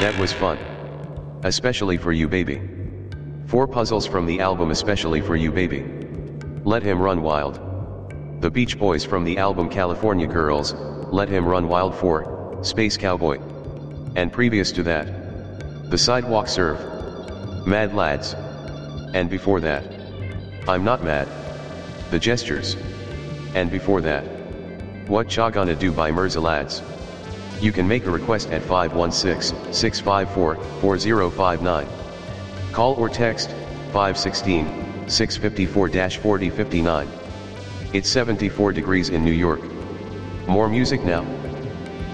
That was fun. Especially for you baby. 4 puzzles from the album Especially for You Baby. Let Him Run Wild. The Beach Boys from the album California Girls, Let Him Run Wild 4, Space Cowboy. And previous to that, The Sidewalk Surf, Mad Lads. And before that, I'm Not Mad, The Gestures. And before that, What Cha Gonna Do by Mirza Lads. You can make a request at 516-654-4059. Call or text 516-654-4059. It's 74 degrees in New York. More music now.